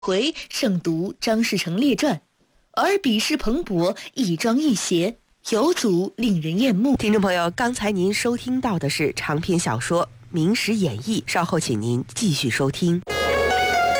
回胜读张士诚列传，而笔势蓬勃，一庄一谐，有足令人艳目。 听众朋友，刚才您收听到的是长篇小说《明史演义》，稍后请您继续收听。